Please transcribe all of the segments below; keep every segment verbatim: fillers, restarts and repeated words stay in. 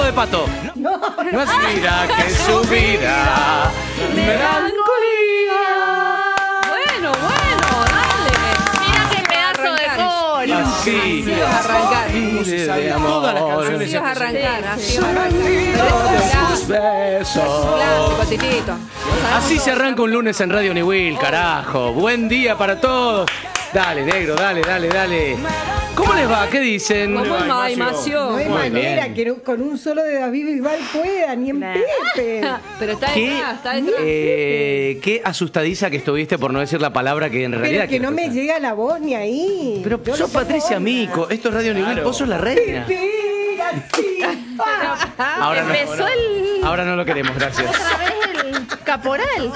Fuego de Pato. No, no es vida que su vida. Melancolía. Bueno, bueno, dale. Mira qué pedazo de coro. Así. Así vas a arrancar. De amor. Todas las canciones. Así vas a arrancar. Así Sí, vas a arrancar. De sus besos. Clásico, Titito. Así se arranca un lunes en Radio New Will, carajo. Buen día para todos. Dale, negro, dale, dale, dale. ¿Cómo les va? ¿Qué dicen? Como Ay, Macio. animación. No hay Muy manera bien. que no- con un solo de David Bisbal pueda, ni en Pepe. Pero está ¿Qué, detrás, está detrás. eh, qué asustadiza que estuviste por no decir la palabra que en realidad... Pero que no me quiero llega la voz ni ahí. Pero Yo sos le pongo Patricia onda. Mico, esto es Radio New Will, Claro. vos sos la reina. Espera, sí. Ah. Ahora no, Empezó el. ahora no lo queremos, gracias. Otra vez el caporal.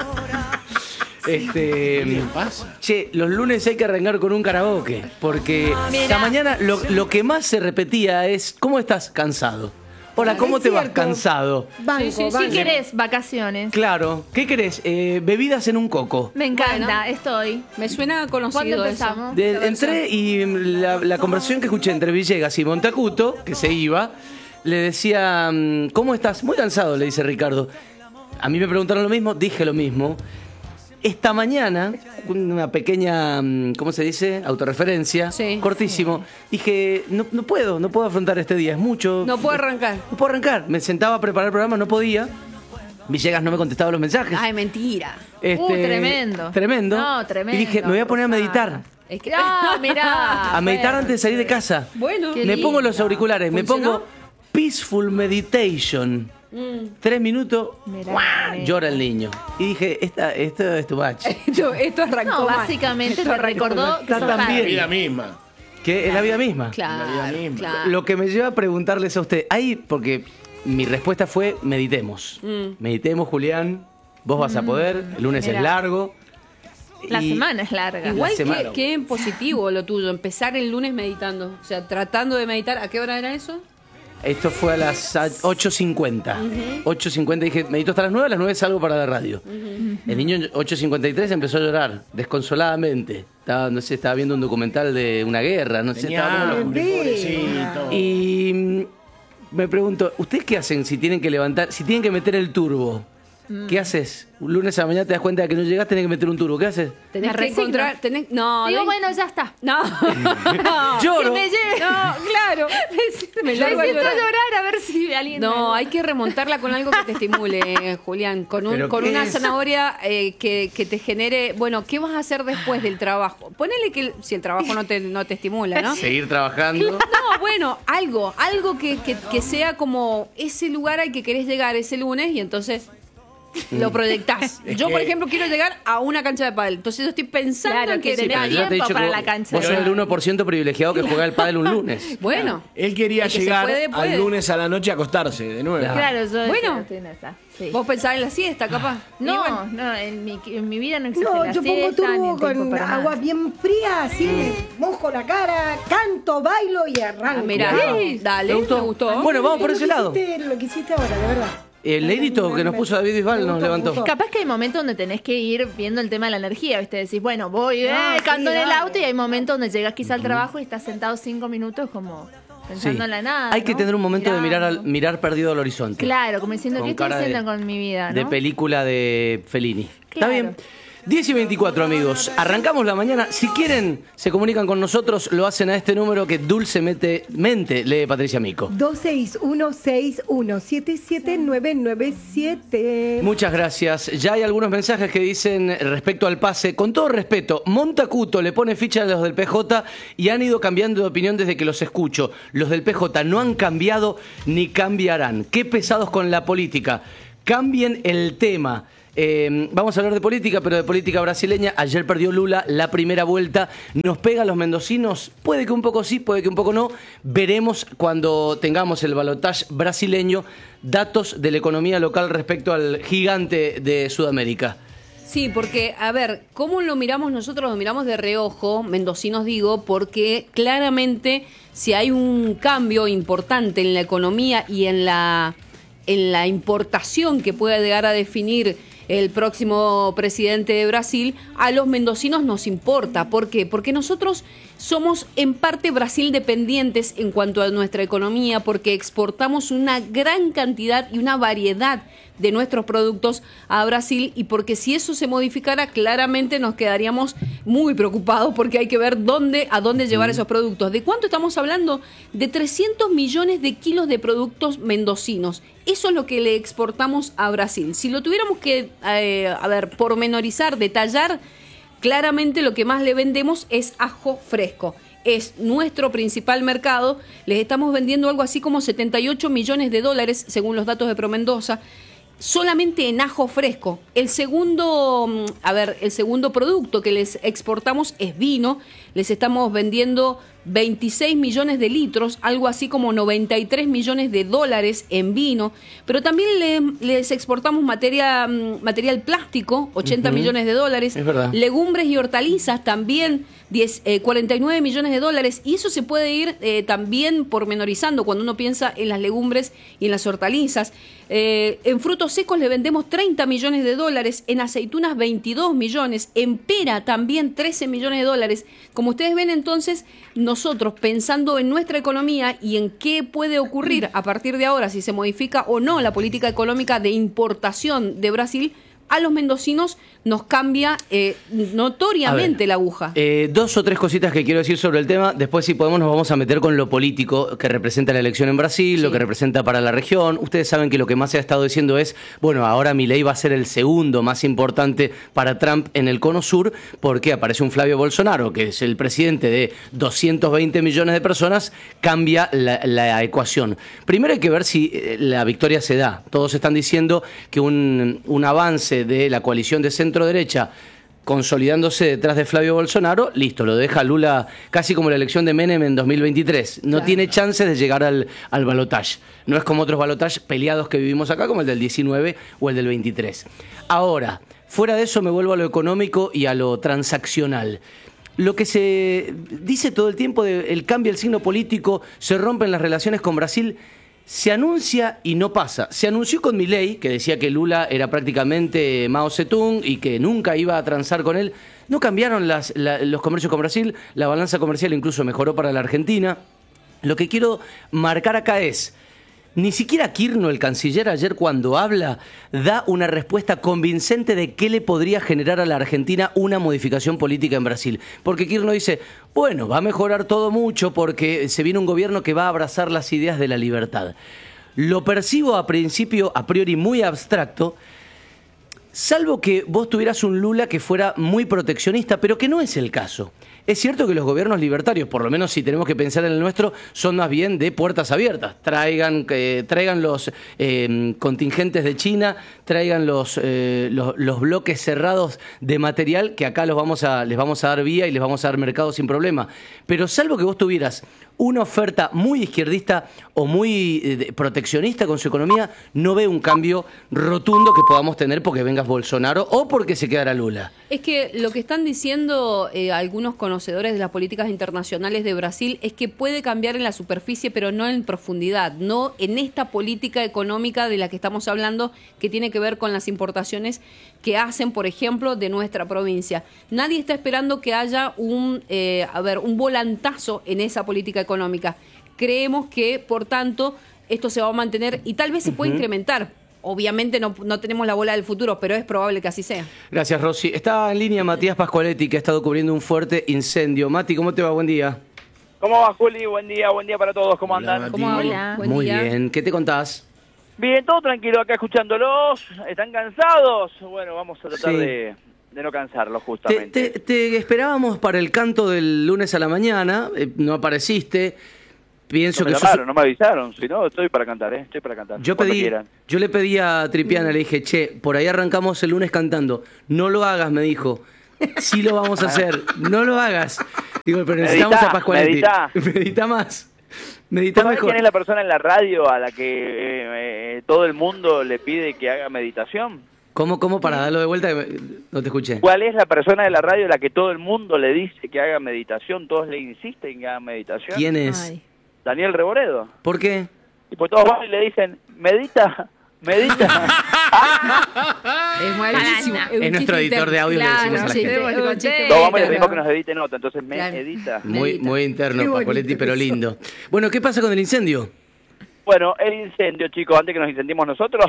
Este, ¿Qué pasa? che, los lunes hay que arrancar con un karaoke, porque Mirá. esta mañana lo, lo que más se repetía es, ¿cómo estás? Cansado. Hola, ¿cómo Es te vas? cierto. Cansado. Banco, Sí, sí, sí, banco. ¿Qué querés? Vacaciones. Claro, ¿qué querés? Eh, bebidas en un coco. Me encanta, Bueno. estoy. Me suena ¿Cuándo conocido eso. empezamos? De- entré y la, la conversación que escuché entre Villegas y Montacuto, que se iba, le decía, mm, ¿cómo estás? Muy cansado, le dice Ricardo. A mí me preguntaron lo mismo, dije lo mismo. Esta mañana, una pequeña, mm, ¿cómo se dice? Autorreferencia, Sí. cortísimo. Dije, no, no puedo, no puedo afrontar este día, es mucho. No puedo arrancar. No puedo arrancar. Me sentaba a preparar el programa, no podía. Villegas no me contestaba los mensajes. Ay, mentira. Este, Uh, tremendo. Tremendo. No, tremendo, Y dije, me voy a poner a por meditar. favor. Es que... No, mirá. A meditar antes de salir de casa. Bueno. Qué Me lindo. pongo los auriculares, me ¿Funcionó? pongo Peaceful Meditation. Tres minutos, Mirá, ¡guau! mirá. Llora el niño. Y dije, esta, esto es tu match. Esto, esto arrancó No, mal. básicamente Esto te arrancó recordó mal. que Está sos tan padre. bien. La vida misma. Que es la vida misma. Claro, La vida misma. claro. Lo que me lleva a preguntarles a usted, ahí, porque mi respuesta fue, meditemos. Mm. Meditemos, Julián. Vos vas a poder, el lunes Mirá. es largo. La Y- semana es larga. Igual La semana. que, que en positivo lo tuyo, empezar el lunes meditando. O sea, tratando de meditar. ¿A qué hora era eso? Esto fue a las ocho cincuenta. ocho cincuenta dije, medito hasta las nueve, a las nueve salgo para la radio. El niño en ocho cincuenta y tres empezó a llorar, desconsoladamente. Estaba, no sé, estaba viendo un documental de una guerra, no sé, estaba como Tenía loco. hambre, pobrecito. Y mm, me pregunto, ¿ustedes qué hacen si tienen que levantar, si tienen que meter el turbo? ¿Qué haces? Un lunes a la mañana te das cuenta de que no llegas, tenés que meter un turbo. ¿Qué haces? Tenés Me que resigno. encontrar. Tenés, no, Digo, no- bueno, ya está. No. no. Lloro. Que me lleve. No, claro. Me largo a Necesito llorar. llorar a ver si alguien. No, me- hay que remontarla con algo que te estimule, eh, Julián. Con, un, ¿Pero con qué una es? zanahoria eh, que, que te genere. Bueno, ¿qué vas a hacer después del trabajo? Ponele que el- si el trabajo no te, no te estimula, ¿no? Seguir trabajando. No, bueno, algo, algo que, que, que sea como ese lugar al que querés llegar ese lunes y entonces lo proyectás. Es Yo, por que- ejemplo, quiero llegar a una cancha de pádel. Entonces yo estoy pensando Claro, en que que tenés Pero yo te he tiempo dicho para que la vos- cancha. vos sos el uno por ciento privilegiado que juega el pádel un lunes. Bueno, Él quería El que se llegar puede, puede. al lunes a la noche a acostarse de nuevo. Claro. Claro, yo Bueno. estoy en esa. Sí. vos pensás en la siesta, capaz. Y No, bueno, no, en mi, en mi vida no existe No, la yo pongo siesta, ni turbo el tiempo con para agua nada. bien fría, así, mojo la cara, canto, bailo y arranco. ah, mirá, Sí. dale, ¿Te me gustó? gustó. Bueno, vamos por Lo ese que lado. hiciste- Lo que hiciste ahora, de verdad. El negrito que nos puso David Bisbal Me nos gustó, me levantó. gustó. Capaz que hay momentos donde tenés que ir viendo el tema de la energía, ¿viste? Decís, bueno, voy, eh, No, sí, canto en el dale. auto y hay momentos donde llegas quizá al trabajo y estás sentado cinco minutos como pensando Sí. en la nada. Hay que ¿no? tener un momento de mirar, al, Mirando. mirar perdido al horizonte. Claro, como diciendo, Con ¿qué estoy cara de- haciendo con mi vida? De ¿no? película de Fellini. ¿Está Claro. bien? diez y veinticuatro, amigos. Arrancamos la mañana. Si quieren, se comunican con nosotros, lo hacen a este número que dulcemente mente lee Patricia Mico. dos seis uno seis uno siete siete nueve nueve siete. Muchas gracias. Ya hay algunos mensajes que dicen respecto al pase. Con todo respeto, Montacuto le pone ficha a los del P J y han ido cambiando de opinión desde que los escucho. Los del P J no han cambiado ni cambiarán. Qué pesados con la política. Cambien el tema. Eh, vamos a hablar de política, pero de política brasileña. Ayer perdió Lula la primera vuelta. ¿Nos pega a los mendocinos? Puede que un poco sí, puede que un poco no. Veremos cuando tengamos el balotaje brasileño datos de la economía local respecto al gigante de Sudamérica. Sí, porque, a ver, ¿cómo lo miramos nosotros? Lo miramos de reojo, mendocinos digo, porque claramente si hay un cambio importante en la economía y en la, en la importación que pueda llegar a definir el próximo presidente de Brasil, a los mendocinos nos importa. ¿Por qué? Porque nosotros somos en parte Brasil dependientes en cuanto a nuestra economía porque exportamos una gran cantidad y una variedad de nuestros productos a Brasil y porque si eso se modificara claramente nos quedaríamos muy preocupados porque hay que ver dónde, a dónde llevar esos productos. ¿De cuánto estamos hablando? De trescientos millones de kilos de productos mendocinos. Eso es lo que le exportamos a Brasil. Si lo tuviéramos que, eh, a ver, pormenorizar, detallar, claramente lo que más le vendemos es ajo fresco. Es nuestro principal mercado. Les estamos vendiendo algo así como setenta y ocho millones de dólares, según los datos de ProMendoza, solamente en ajo fresco. El segundo, a ver, el segundo producto que les exportamos es vino. Les estamos vendiendo veintiséis millones de litros, algo así como noventa y tres millones de dólares en vino, pero también le, les exportamos materia, material plástico, ochenta uh-huh. millones de dólares, es verdad. Legumbres y hortalizas también, diez, eh, cuarenta y nueve millones de dólares, y eso se puede ir eh, también pormenorizando cuando uno piensa en las legumbres y en las hortalizas. Eh, en frutos secos le vendemos treinta millones de dólares, en aceitunas veintidós millones, en pera también trece millones de dólares. Como ustedes ven, entonces, nosotros pensando en nuestra economía y en qué puede ocurrir a partir de ahora, si se modifica o no la política económica de importación de Brasil, a los mendocinos nos cambia eh, notoriamente ver, la aguja. Eh, dos o tres cositas que quiero decir sobre el tema. Después, si podemos, nos vamos a meter con lo político que representa la elección en Brasil, sí. lo que representa para la región. Ustedes saben que lo que más se ha estado diciendo es, bueno, ahora Milei va a ser el segundo más importante para Trump en el Cono Sur, porque aparece un Flavio Bolsonaro, que es el presidente de doscientos veinte millones de personas, cambia la, la ecuación. Primero hay que ver si la victoria se da. Todos están diciendo que un, un avance de la coalición de centro-derecha consolidándose detrás de Flavio Bolsonaro, listo, lo deja Lula casi como la elección de Menem en dos mil veintitrés. No claro. tiene chances de llegar al, al balotaje. No es como otros balotajes peleados que vivimos acá, como el del diecinueve o el del veintitrés. Ahora, fuera de eso me vuelvo a lo económico y a lo transaccional. Lo que se dice todo el tiempo de el cambio del signo político, se rompen las relaciones con Brasil, se anuncia y no pasa. Se anunció con Milei, que decía que Lula era prácticamente Mao Zedong y que nunca iba a transar con él. No cambiaron las, la, los comercios con Brasil, la balanza comercial incluso mejoró para la Argentina. Lo que quiero marcar acá es, ni siquiera Kirchner, el canciller, ayer cuando habla, da una respuesta convincente de qué le podría generar a la Argentina una modificación política en Brasil. Porque Kirchner dice, bueno, va a mejorar todo mucho porque se viene un gobierno que va a abrazar las ideas de la libertad. Lo percibo a principio, a priori, muy abstracto, salvo que vos tuvieras un Lula que fuera muy proteccionista, pero que no es el caso. Es cierto que los gobiernos libertarios, por lo menos si tenemos que pensar en el nuestro, son más bien de puertas abiertas. Traigan, eh, traigan los eh, contingentes de China, traigan los, eh, los, los bloques cerrados de material que acá los vamos a, les vamos a dar vía y les vamos a dar mercado sin problema. Pero salvo que vos tuvieras una oferta muy izquierdista o muy eh, proteccionista con su economía, no veo un cambio rotundo que podamos tener porque vengas Bolsonaro o porque se quedara Lula. Es que lo que están diciendo eh, algunos conocedores de las políticas internacionales de Brasil es que puede cambiar en la superficie, pero no en profundidad, no en esta política económica de la que estamos hablando, que tiene que ver con las importaciones que hacen, por ejemplo, de nuestra provincia. Nadie está esperando que haya un, eh, a ver, un volantazo en esa política económica. Creemos que, por tanto, esto se va a mantener y tal vez se puede uh-huh. incrementar. Obviamente no, no tenemos la bola del futuro, pero es probable que así sea. Gracias, Rosy. Está en línea Matías Pascualetti, que ha estado cubriendo un fuerte incendio. Mati, ¿cómo te va? Buen día. ¿Cómo va, Juli? Buen día, buen día para todos. ¿Cómo Hola, andan? ¿Cómo Hola. Buen Muy día. bien. ¿Qué te contás? Bien, todo tranquilo acá escuchándolos. ¿Están cansados? Bueno, vamos a tratar Sí. de, de no cansarlos Te, justamente. te, te esperábamos para el canto del lunes a la mañana, eh, no apareciste. Pienso no me que sos... llamaron, no me avisaron. Si no, estoy para cantar, ¿eh? Estoy para cantar. Yo cuando pedí, quieran. yo le pedí a Tripiana, le dije, che, por ahí arrancamos el lunes cantando. No lo hagas, me dijo. Sí lo vamos a hacer, no lo hagas. Digo, pero necesitamos Meditá, a Pascualetti. meditá. Medita más. Medita ¿Sabés mejor. quién es la persona en la radio a la que eh, eh, todo el mundo le pide que haga meditación? ¿Cómo, cómo? Para darlo de vuelta, que me- no te escuché. ¿Cuál es la persona de la radio a la que todo el mundo le dice que haga meditación? Todos le insisten que haga meditación. ¿Quién es? Ay. Daniel Reboredo. ¿Por qué? Y pues todos van y le dicen, medita, medita. Es malísimo. Para un Es nuestro chiste editor de audio, le claro, decimos a la sí, gente. un chiste No, vamos, le interno. pedimos que nos edite nota, entonces me Claro. edita. Muy, Medita. muy interno, Qué bonito Pascualetti, pero eso. lindo. Bueno, ¿qué pasa con el incendio? Bueno, el incendio, chicos, antes que nos incendiemos nosotros,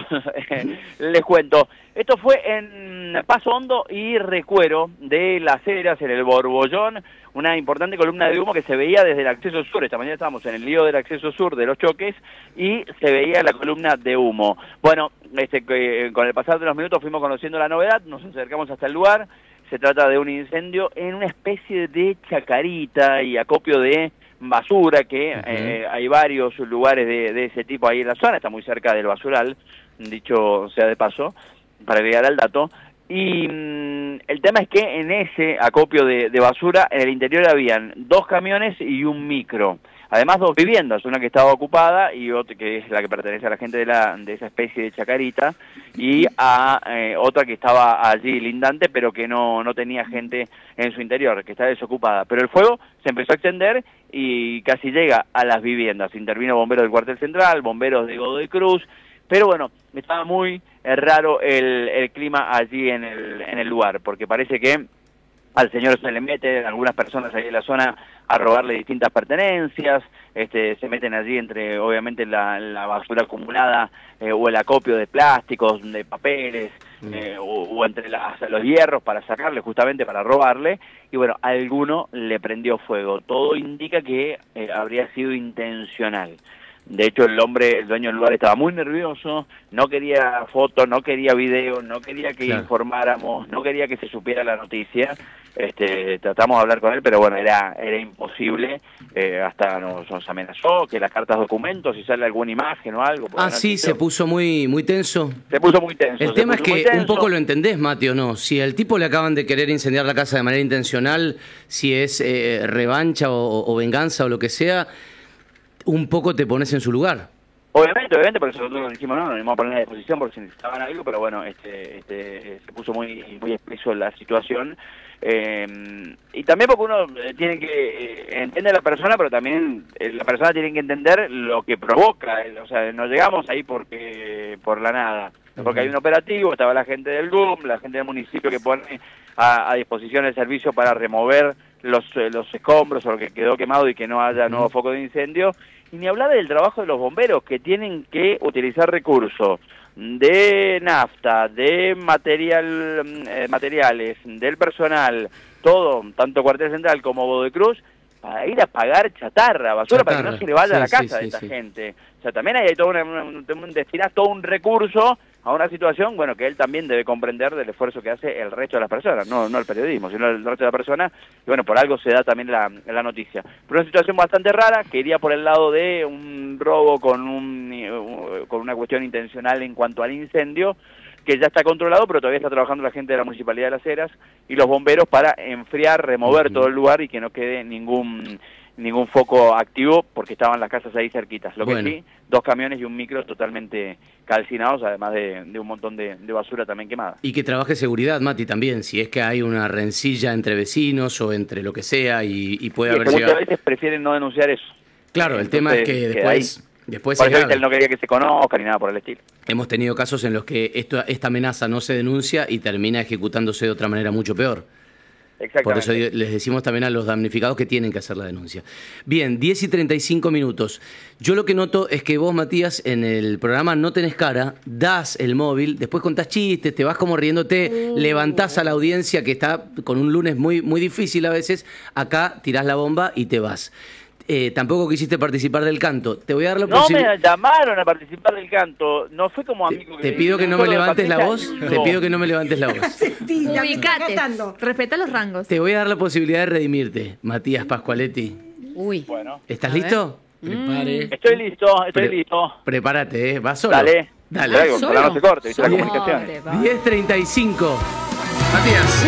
les cuento. Esto fue en Paso Hondo y Recuero de Las Heras, en el Borbollón, una importante columna de humo que se veía desde el acceso sur. Esta mañana estábamos en el lío del acceso sur de los choques y se veía la columna de humo. Bueno, este, que, con el pasar de los minutos fuimos conociendo la novedad, nos acercamos hasta el lugar. Se trata de un incendio en una especie de chacarita y acopio de basura, que uh-huh. eh, hay varios lugares de, de ese tipo ahí en la zona, está muy cerca del basural, dicho sea de paso, para agregar al dato. Y mmm, el tema es que en ese acopio de, de basura, en el interior habían dos camiones y un micro. Además, dos viviendas, una que estaba ocupada y otra que es la que pertenece a la gente de, la, de esa especie de chacarita, y a eh, otra que estaba allí lindante, pero que no, no tenía gente en su interior, que está desocupada. Pero el fuego se empezó a extender y casi llega a las viviendas. Intervino bomberos del cuartel central, bomberos de Godoy Cruz, pero bueno, estaba muy eh, raro el, el clima allí en el, en el lugar, porque parece que al señor se le meten algunas personas ahí en la zona a robarle distintas pertenencias, este, se meten allí entre, obviamente, la, la basura acumulada eh, o el acopio de plásticos, de papeles, eh, o, o entre las, los hierros para sacarle, justamente para robarle, y bueno, a alguno le prendió fuego. Todo indica que eh, habría sido intencional. De hecho, el hombre, el dueño del lugar, estaba muy nervioso, no quería fotos, no quería video, no quería que claro. informáramos, no quería que se supiera la noticia. Este, tratamos de hablar con él, pero bueno, era era imposible. Eh, hasta nos, nos amenazó que las cartas documentos, si sale alguna imagen o algo. Ah, sí, se puso muy muy tenso. Se puso muy tenso. El tema es que un poco lo entendés, Mati, ¿o no? Si al tipo le acaban de querer incendiar la casa de manera intencional, si es eh, revancha o, o venganza o lo que sea, un poco te pones en su lugar. Obviamente, obviamente, por eso nosotros dijimos, no, no nos íbamos a poner a disposición porque si necesitaban algo, pero bueno, este, este, se puso muy muy expreso la situación. Eh, y también porque uno tiene que eh, entender a la persona, pero también eh, la persona tiene que entender lo que provoca. Eh, o sea, no llegamos ahí porque por la nada. Porque hay un operativo, estaba la gente del G U M, la gente del municipio que pone a, a disposición el servicio para remover los, eh, los escombros o lo que quedó quemado y que no haya nuevo foco de incendio. Y ni hablar del trabajo de los bomberos, que tienen que utilizar recursos de nafta, de material, eh, materiales, del personal, todo, tanto Cuartel Central como Godoy Cruz, para ir a pagar chatarra, basura, chatarra. Para que no se le vaya sí, a la casa sí, de esta sí, gente. O sea, también hay todo una, un, un, destinar todo un recurso a una situación, bueno, que él también debe comprender del esfuerzo que hace el resto de las personas, no, no el periodismo, sino el resto de las personas, y bueno, por algo se da también la, la noticia. Pero una situación bastante rara, que iría por el lado de un robo con, un, con una cuestión intencional en cuanto al incendio, que ya está controlado, pero todavía está trabajando la gente de la Municipalidad de Las Heras y los bomberos para enfriar, remover uh-huh. todo el lugar y que no quede ningún ningún foco activo, porque estaban las casas ahí cerquitas. Lo bueno. que sí, dos camiones y un micro totalmente calcinados, además de, de un montón de, de basura también quemada. Y que trabaje seguridad, Mati, también, si es que hay una rencilla entre vecinos o entre lo que sea y, y puede sí, haber llegado... llegado... Muchas veces prefieren no denunciar eso. Claro, el tema es que después... Después por eso él no quería que se conozca ni nada por el estilo. Hemos tenido casos en los que esto, esta amenaza no se denuncia y termina ejecutándose de otra manera mucho peor. Exactamente. Por eso les decimos también a los damnificados que tienen que hacer la denuncia. Bien, diez y treinta y cinco minutos. Yo lo que noto es que vos, Matías, en el programa no tenés cara, das el móvil, después contás chistes, te vas como riéndote, uh. levantás a la audiencia que está con un lunes muy, muy difícil a veces, acá tirás la bomba y te vas. Eh, tampoco quisiste participar del canto. Te voy a dar la No posibilidad. me llamaron a participar del canto. No fue como amigo. Te, te pido que no me levantes la voz. Te pido que no me levantes la voz. Ubicate. Respeta los rangos. Te voy a dar la posibilidad de redimirte, Matías Pascualetti. Uy. Bueno. ¿Estás listo? Prepare. Estoy listo, estoy Pre listo. Prepárate, ¿eh? Vas solo. Dale. Dale. Dale, ojalá no se corte, ¿viste? Las comunicaciones. diez treinta y cinco. Matías.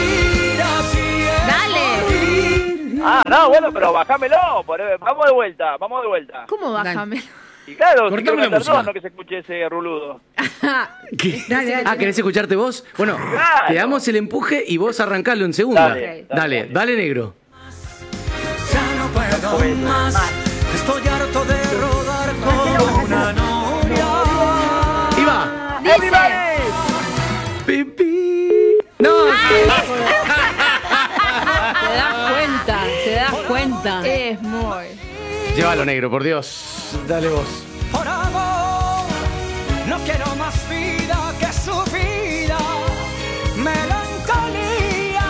Dale. Ah, no, bueno, pero bájamelo. Vamos de vuelta, vamos de vuelta. ¿Cómo bájame? Y claro, cortame si quiero la cantar música. dos, no que se escuche ese ruludo. ¿Qué? Dale, dale, ah, ¿querés escucharte vos? Bueno, Claro. te damos el empuje y vos arrancalo en segunda. Dale, Dale, dale, dale, dale. dale, negro. Ya no puedo más, estoy harto de rodar con una novia. Y va. Dios. Pipí. No. Te das cuenta, te das cuenta. Es muy... Llévalo, negro, por Dios. Dale vos. Por amor, no quiero más vida que su vida. Melancolía.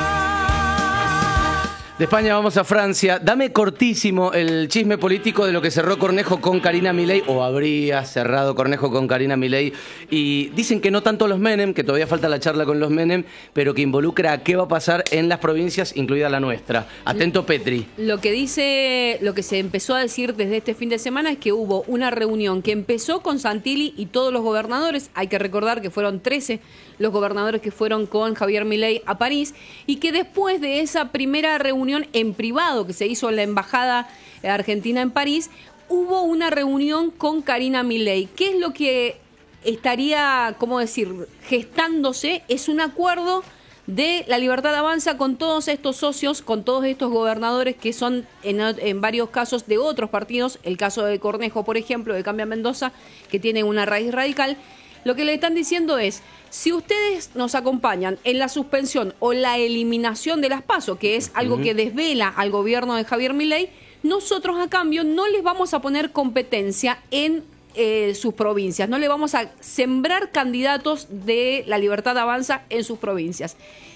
De España vamos a Francia. Dame cortísimo el chisme político de lo que cerró Cornejo con Karina Milei, o habría cerrado Cornejo con Karina Milei. Y dicen que no tanto los Menem, que todavía falta la charla con los Menem, pero que involucra a qué va a pasar en las provincias, incluida la nuestra. Atento, Petri. Lo que dice, lo que se empezó a decir desde este fin de semana es que hubo una reunión que empezó con Santilli y todos los gobernadores. Hay que recordar que fueron trece los gobernadores que fueron con Javier Milei a París, y que después de esa primera reunión en privado que se hizo en la embajada argentina en París, hubo una reunión con Karina Milei. ¿Qué es lo que estaría, cómo decir, gestándose? Es un acuerdo de La Libertad Avanza con todos estos socios, con todos estos gobernadores que son en, en varios casos de otros partidos, el caso de Cornejo, por ejemplo, de Cambia Mendoza, que tiene una raíz radical. Lo que le están diciendo es, si ustedes nos acompañan en la suspensión o la eliminación de las PASO, que es algo que desvela al gobierno de Javier Milei, nosotros a cambio no les vamos a poner competencia en eh, sus provincias, no le vamos a sembrar candidatos de La Libertad Avanza en sus provincias.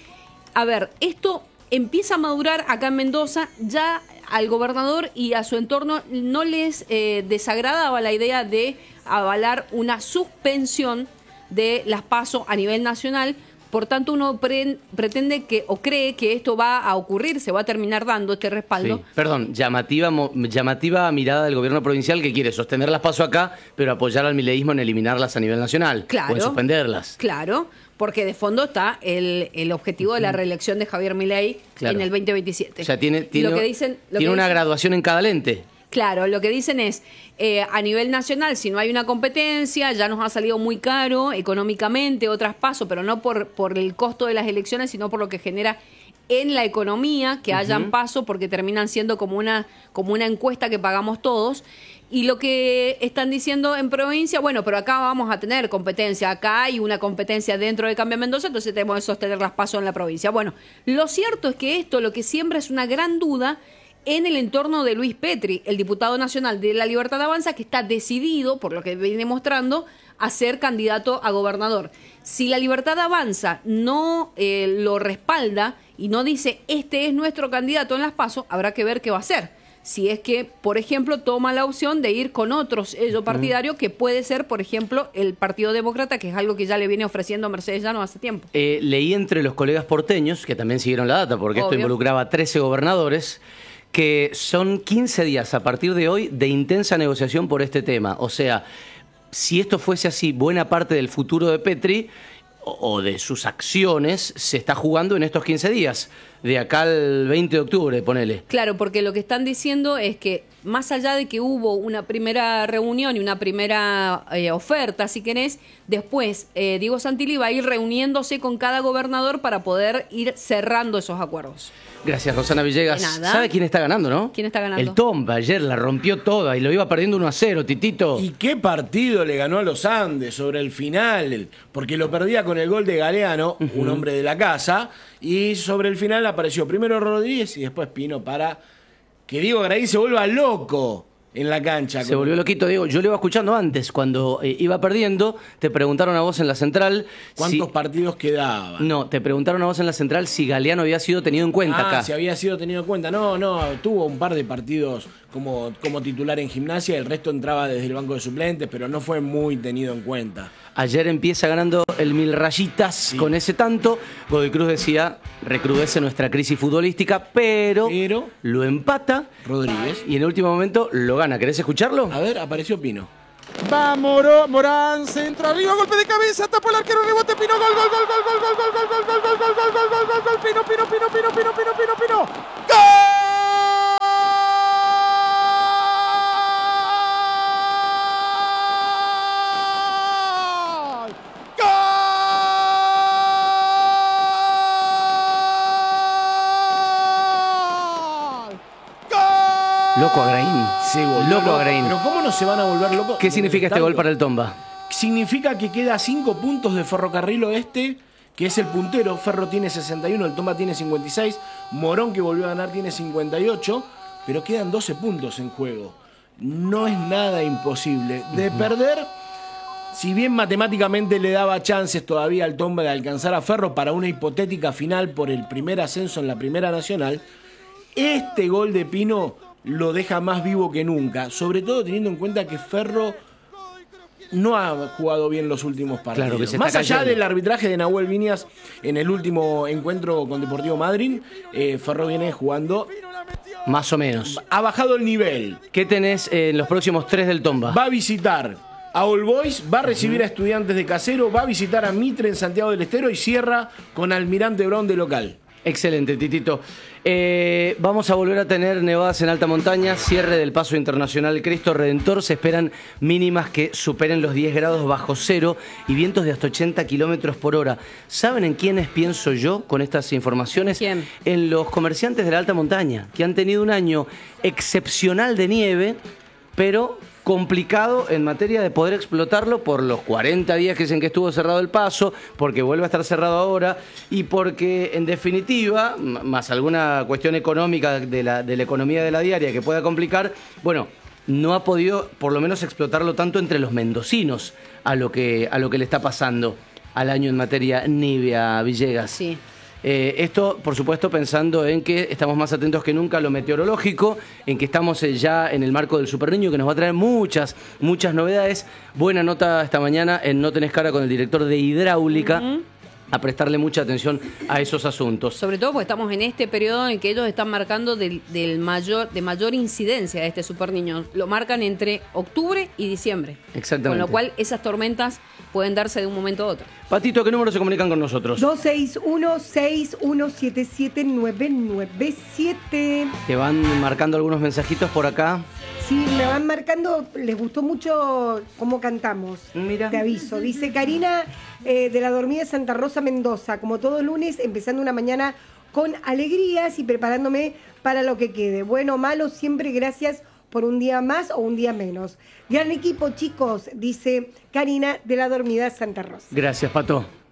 A ver, esto empieza a madurar acá en Mendoza. Ya al gobernador y a su entorno no les eh, desagradaba la idea de avalar una suspensión de las PASO a nivel nacional. Por tanto, uno pre pretende que o cree que esto va a ocurrir, se va a terminar dando este respaldo. Sí. Perdón, llamativa, llamativa mirada del gobierno provincial que quiere sostener las PASO acá, pero apoyar al mileísmo en eliminarlas a nivel nacional. Claro. O en suspenderlas. Claro, porque de fondo está el, el objetivo de la reelección de Javier Milei Claro. en el veinte veintisiete. O sea, tiene, tiene, lo que dicen, lo tiene que una dicen- graduación en cada lente. Claro, lo que dicen es, eh, a nivel nacional, si no hay una competencia, ya nos ha salido muy caro económicamente, otras pasos, pero no por, por el costo de las elecciones, sino por lo que genera en la economía que hayan paso, porque terminan siendo como una, como una encuesta que pagamos todos. Y lo que están diciendo en provincia, bueno, pero acá vamos a tener competencia, acá hay una competencia dentro de Cambia Mendoza, entonces tenemos que sostener las pasos en la provincia. Bueno, lo cierto es que esto lo que siembra es una gran duda en el entorno de Luis Petri, el diputado nacional de La Libertad Avanza, que está decidido, por lo que viene mostrando, a ser candidato a gobernador. Si La Libertad Avanza no eh, lo respalda y no dice, este es nuestro candidato en las PASO, habrá que ver qué va a hacer. Si es que, por ejemplo, toma la opción de ir con otro sello partidario, que puede ser, por ejemplo, el Partido Demócrata, que es algo que ya le viene ofreciendo a Mercedes Llano hace tiempo. Eh, leí entre los colegas porteños, que también siguieron la data, porque esto Obvio. involucraba a trece gobernadores, que son quince días a partir de hoy de intensa negociación por este tema. O sea, si esto fuese así, buena parte del futuro de Petri o, o de sus acciones se está jugando en estos quince días, de acá al veinte de octubre, ponele. Claro, porque lo que están diciendo es que más allá de que hubo una primera reunión y una primera eh, oferta, si querés, después eh, Diego Santilli va a ir reuniéndose con cada gobernador para poder ir cerrando esos acuerdos. Gracias, Rosana Villegas. De nada. ¿Sabe quién está ganando, no? ¿Quién está ganando? El Tomba, ayer la rompió toda y lo iba perdiendo uno a cero, Titito. ¿Y qué partido le ganó a los Andes sobre el final? Porque lo perdía con el gol de Galeano, un hombre de la casa, y sobre el final apareció primero Rodríguez y después Pino para que Diego Graí se vuelva loco en la cancha. Se volvió loquito, Diego. Yo lo iba escuchando antes, cuando eh, iba perdiendo, te preguntaron a vos en la central... ¿Cuántos si... partidos quedaban? No, te preguntaron a vos en la central si Galeano había sido tenido en cuenta Ah, acá. si había sido tenido en cuenta. No, no, tuvo un par de partidos como, como titular en Gimnasia, el resto entraba desde el banco de suplentes, pero no fue muy tenido en cuenta. Ayer empieza ganando el Mil Rayitas Sí. con ese tanto. Godoy Cruz decía, recrudece nuestra crisis futbolística, pero, Pero- lo empata Rodríguez. y en el último momento lo gana. ¿Querés escucharlo? A ver, apareció Pino. Va Moro, Morán, centro arriba, golpe de cabeza, tapó el arquero, rebote, Pino, gol, gol, gol, gol, gol, gol, gol, gol, gol, gol, gol, gol, gol, gol, gol, gol, gol, Pino, Pino, Pino, Pino, Pino, Pino, Pino, Pino, ¡gol! Loco Agraín. Se volvió Loco loco. Agraín. Pero ¿cómo no se van a volver locos? ¿Qué significa este Tanto gol para el Tomba? significa que queda cinco puntos de Ferrocarril Oeste, que es el puntero. Ferro tiene sesenta y uno, el Tomba tiene cincuenta y seis, Morón, que volvió a ganar, tiene cincuenta y ocho, pero quedan doce puntos en juego. No es nada imposible. De perder, si bien matemáticamente le daba chances todavía al Tomba de alcanzar a Ferro para una hipotética final por el primer ascenso en la Primera Nacional, este gol de Pino lo deja más vivo que nunca, sobre todo teniendo en cuenta que Ferro no ha jugado bien los últimos partidos. Claro que se Más está allá cayendo. del arbitraje de Nahuel Viñas en el último encuentro con Deportivo Madryn, eh, Ferro viene jugando, Más o menos. ha bajado el nivel. ¿Qué tenés en los próximos tres del Tomba? Va a visitar a All Boys, va a recibir a Estudiantes de Casero, va a visitar a Mitre en Santiago del Estero y cierra con Almirante Brown de local. Excelente, Titito. Eh, vamos a volver a tener nevadas en alta montaña, cierre del paso internacional Cristo Redentor. Se esperan mínimas que superen los diez grados bajo cero y vientos de hasta ochenta kilómetros por hora. ¿Saben en quiénes pienso yo con estas informaciones? ¿Quién? En los comerciantes de la alta montaña, que han tenido un año excepcional de nieve, pero complicado en materia de poder explotarlo por los cuarenta días que dicen que estuvo cerrado el paso, porque vuelve a estar cerrado ahora y porque en definitiva, m- más alguna cuestión económica de la, de la economía de la diaria que pueda complicar, bueno, no ha podido por lo menos explotarlo tanto entre los mendocinos a lo que, a lo que le está pasando al año en materia Nivea, Villegas. Sí. Eh, esto, por supuesto, pensando en que estamos más atentos que nunca a lo meteorológico, en que estamos eh, ya en el marco del Super Niño, que nos va a traer muchas, muchas novedades. Buena nota esta mañana en No Tenés Cara con el director de Hidráulica, uh-huh. a prestarle mucha atención a esos asuntos. Sobre todo porque estamos en este periodo en que ellos están marcando del, del mayor, de mayor incidencia de este Super Niño. Lo marcan entre octubre y diciembre. Exactamente. Con lo cual esas tormentas pueden darse de un momento a otro. Patito, ¿qué número se comunican con nosotros? dos seis uno, seis uno siete siete, nueve nueve siete. Te van marcando algunos mensajitos por acá. Sí, me van marcando, les gustó mucho cómo cantamos. Mira. Te aviso. Dice Karina eh, de la Dormida de Santa Rosa, Mendoza. Como todo lunes, empezando una mañana con alegrías y preparándome para lo que quede. Bueno o malo, siempre gracias por un día más o un día menos. Gran equipo, chicos, dice Karina de la Dormida de Santa Rosa. Gracias, Pato.